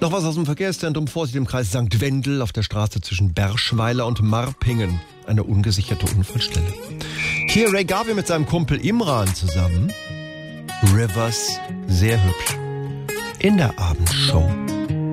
Noch was aus dem Verkehrszentrum. Vorsicht im Kreis St. Wendel auf der Straße zwischen Berschweiler und Marpingen. Eine ungesicherte Unfallstelle. Hier Ray Garvey mit seinem Kumpel Imran zusammen. Rivers, sehr hübsch. In der Abendshow.